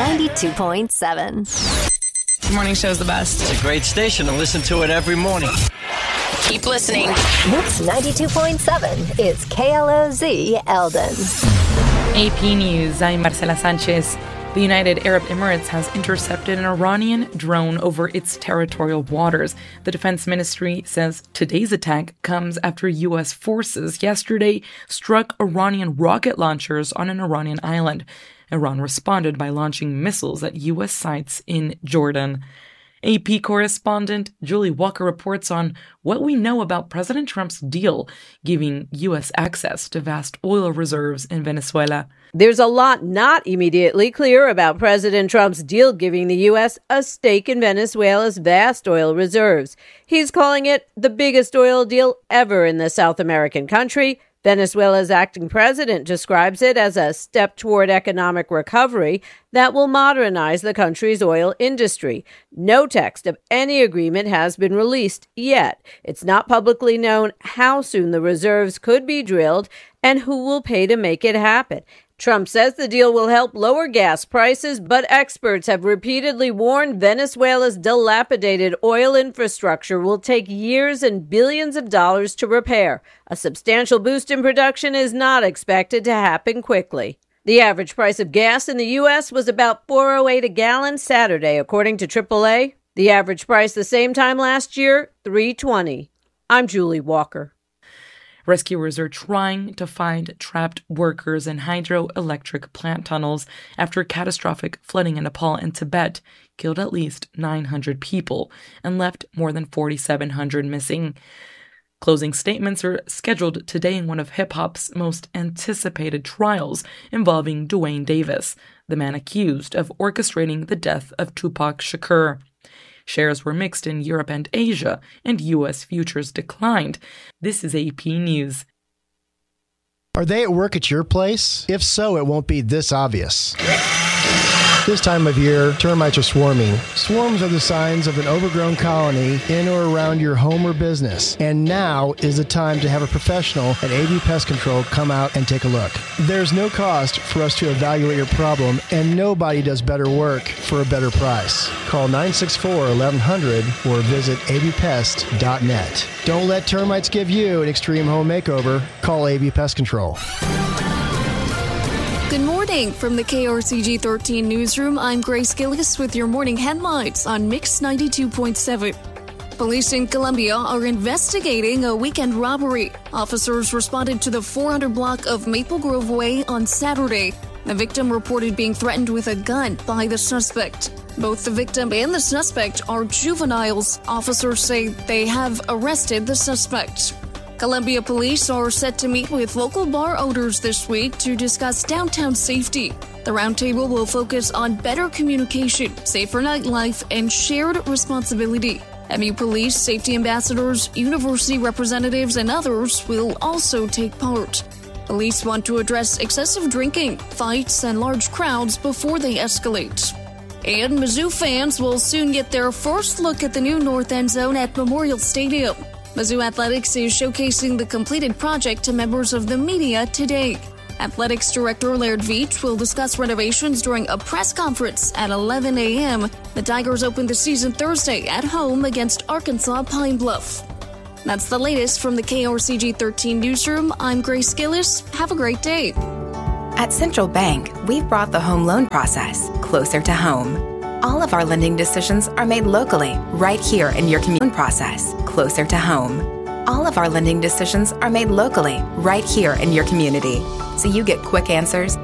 92.7. The morning show's the best. It's a great station to listen to it every morning. Keep listening. Mix 92.7 is KLOZ Eldon. AP News, I'm Marcela Sanchez. The United Arab Emirates has intercepted an Iranian drone over its territorial waters. The Defense Ministry says today's attack comes after U.S. forces yesterday struck Iranian rocket launchers on an Iranian island. Iran responded by launching missiles at U.S. sites in Jordan. AP correspondent Julie Walker reports on what we know about President Trump's deal giving U.S. access to vast oil reserves in Venezuela. There's a lot not immediately clear about President Trump's deal giving the U.S. a stake in Venezuela's vast oil reserves. He's calling it the biggest oil deal ever in the South American country. Venezuela's acting president describes it as a step toward economic recovery that will modernize the country's oil industry. No text of any agreement has been released yet. It's not publicly known how soon the reserves could be drilled and who will pay to make it happen. Trump says the deal will help lower gas prices, but experts have repeatedly warned Venezuela's dilapidated oil infrastructure will take years and billions of dollars to repair. A substantial boost in production is not expected to happen quickly. The average price of gas in the U.S. was about $4.08 a gallon Saturday, according to AAA. The average price the same time last year, $3.20. I'm Julie Walker. Rescuers are trying to find trapped workers in hydroelectric plant tunnels after catastrophic flooding in Nepal and Tibet killed at least 900 people and left more than 4,700 missing. Closing statements are scheduled today in one of hip-hop's most anticipated trials involving Duane Davis, the man accused of orchestrating the death of Tupac Shakur. Shares were mixed in Europe and Asia, and U.S. futures declined. This is AP News. Are they at work at your place? If so, it won't be this obvious. This time of year, termites are swarming. Swarms are the signs of an overgrown colony in or around your home or business. And now is the time to have a professional at AV Pest Control come out and take a look. There's no cost for us to evaluate your problem, and nobody does better work for a better price. Call 964-1100 or visit avpest.net. Don't let termites give you an extreme home makeover. Call AV Pest Control. Good morning from the KRCG 13 newsroom. I'm Grace Gillis with your morning headlines on Mix 92.7. Police in Colombia are investigating a weekend robbery. Officers responded to the 400 block of Maple Grove Way on Saturday. The victim reported being threatened with a gun by the suspect. Both the victim and the suspect are juveniles. Officers say they have arrested the suspect. Columbia police are set to meet with local bar owners this week to discuss downtown safety. The roundtable will focus on better communication, safer nightlife, and shared responsibility. MU police, safety ambassadors, university representatives, and others will also take part. Police want to address excessive drinking, fights, and large crowds before they escalate. And Mizzou fans will soon get their first look at the new north end zone at Memorial Stadium. Mizzou Athletics is showcasing the completed project to members of the media today. Athletics Director Laird Veach will discuss renovations during a press conference at 11 a.m. The Tigers open the season Thursday at home against Arkansas Pine Bluff. That's the latest from the KRCG 13 newsroom. I'm Grace Gillis. Have a great day. At Central Bank, we've brought the home loan process closer to home. All of our lending decisions are made locally, right here in your community. Process closer to home. All of our lending decisions are made locally, right here in your community, so you get quick answers